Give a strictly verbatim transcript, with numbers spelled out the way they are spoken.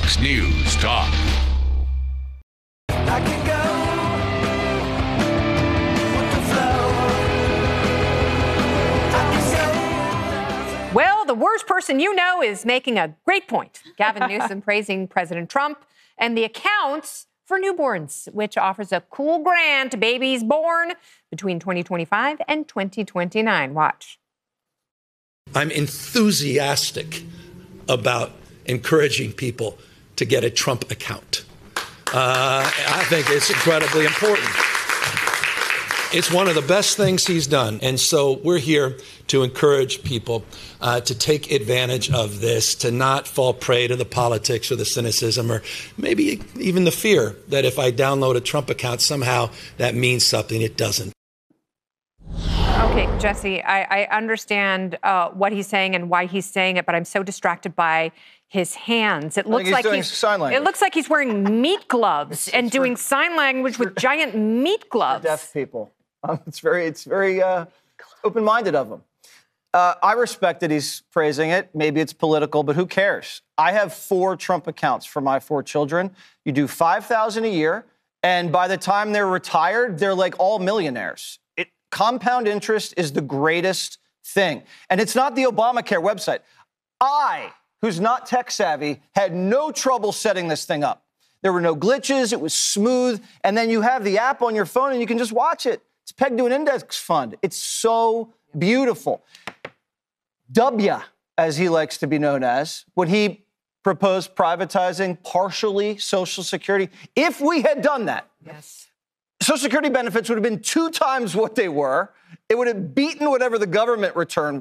News Talk. I can go with the flow. I can go. Well, the worst person you know is making a great point. Gavin Newsom praising President Trump and the accounts for newborns, which offers a cool grant to babies born between twenty twenty-five and twenty twenty-nine. Watch. I'm enthusiastic about encouraging people to get a Trump account. Uh, I think it's incredibly important. It's one of the best things he's done. And so we're here to encourage people uh, to take advantage of this, to not fall prey to the politics or the cynicism or maybe even the fear that if I download a Trump account, somehow that means something. It doesn't. Okay, Jesse, I, I understand uh, what he's saying and why he's saying it, but I'm so distracted by his hands. It looks he's like doing he's sign language. It looks like he's wearing meat gloves and it's doing for, sign language with giant meat gloves. Deaf people. Um, it's very, it's very uh, open-minded of him. Uh, I respect that he's praising it. Maybe it's political, but who cares? I have four Trump accounts for my four children. You do five thousand dollars a year, and by the time they're retired, they're like all millionaires. It, compound interest is the greatest thing. And it's not the Obamacare website. I, who's not tech savvy, had no trouble setting this thing up. There were no glitches. It was smooth. And then you have the app on your phone and you can just watch it. It's pegged to an index fund. It's so beautiful. W, as he likes to be known as, when he proposed privatizing partially Social Security, if we had done that, Yes. Social Security benefits would have been two times what they were. It would have beaten whatever the government return